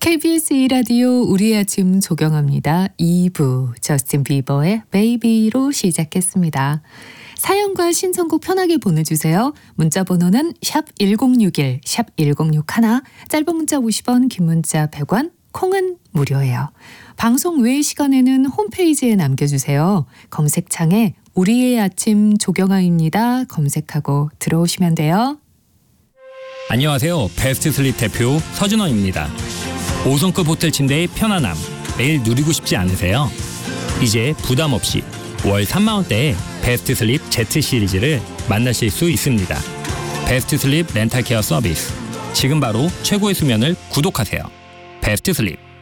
KBS 2라디오 우리의 아침 조경합니다. 2부 저스틴 비버의 베이비로 시작했습니다. 사연과 신청곡 편하게 보내주세요. 문자 번호는 샵 1061, 샵 1061, 짧은 문자 50원, 긴 문자 100원, 콩은 무료예요. 방송 외 시간에는 홈페이지에 남겨주세요. 검색창에 우리의 아침 조경아입니다. 검색하고 들어오시면 돼요. 안녕하세요. 베스트 슬립 대표 서준원입니다. 5성급 호텔 침대의 편안함 매일 누리고 싶지 않으세요? 이제 부담 없이 월 3만 원대의 베스트 슬립 Z 시리즈를 만나실 수 있습니다. 베스트 슬립 렌탈 케어 서비스. 지금 바로 최고의 수면을 구독하세요. 베스트 슬립.